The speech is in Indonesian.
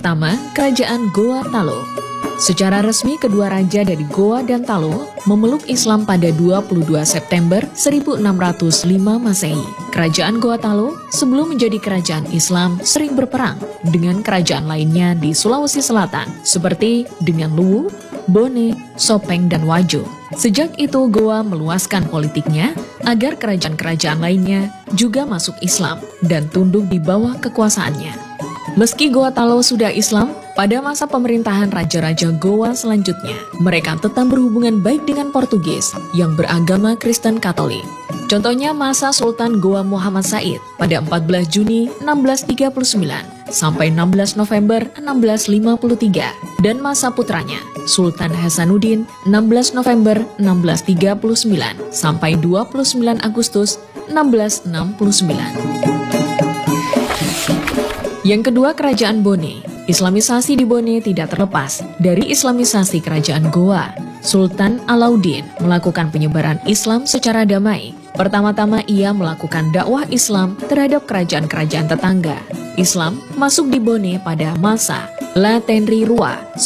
Pertama, Kerajaan Goa Talo. Secara resmi kedua raja dari Goa dan Talo memeluk Islam pada 22 September 1605 Masehi. Kerajaan Goa Talo sebelum menjadi kerajaan Islam sering berperang dengan kerajaan lainnya di Sulawesi Selatan seperti dengan Luwu, Bone, Sopeng, dan Wajo. Sejak itu Goa meluaskan politiknya agar kerajaan-kerajaan lainnya juga masuk Islam dan tunduk di bawah kekuasaannya. Meski Goa Talo sudah Islam, pada masa pemerintahan raja-raja Goa selanjutnya, mereka tetap berhubungan baik dengan Portugis yang beragama Kristen Katolik. Contohnya masa Sultan Goa Muhammad Said pada 14 Juni 1639 sampai 16 November 1653 dan masa putranya Sultan Hasanuddin 16 November 1639 sampai 29 Agustus 1669. Yang kedua, Kerajaan Bone. Islamisasi di Bone tidak terlepas dari Islamisasi Kerajaan Goa. Sultan Alauddin melakukan penyebaran Islam secara damai. Pertama-tama ia melakukan dakwah Islam terhadap kerajaan-kerajaan tetangga. Islam masuk di Bone pada masa La Tenri Rua